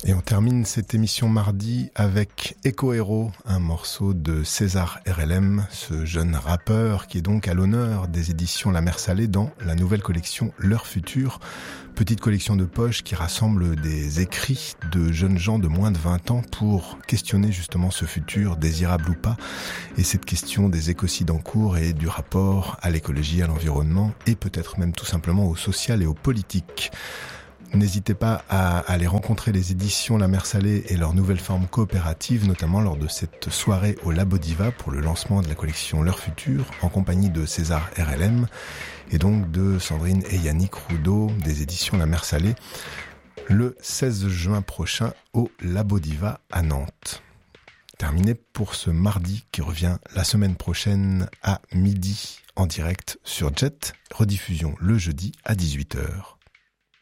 Et on termine cette émission mardi avec Echo Hero, un morceau de César RLM, ce jeune rappeur qui est donc à l'honneur des éditions La Mer Salée dans la nouvelle collection L'Heure Future. Petite collection de poche qui rassemble des écrits de jeunes gens de moins de 20 ans pour questionner justement ce futur, désirable ou pas, et cette question des écocides en cours et du rapport à l'écologie, à l'environnement et peut-être même tout simplement au social et au politique. N'hésitez pas à aller rencontrer les éditions La Mer Salée et leur nouvelle forme coopérative, notamment lors de cette soirée au Labo Diva pour le lancement de la collection L'Heure Future, en compagnie de César RLM et donc de Sandrine et Yannick Roudot des éditions La Mer Salée, le 16 juin prochain au Labo Diva à Nantes. Terminé pour ce mardi qui revient la semaine prochaine à midi en direct sur Jet, rediffusion le jeudi à 18h.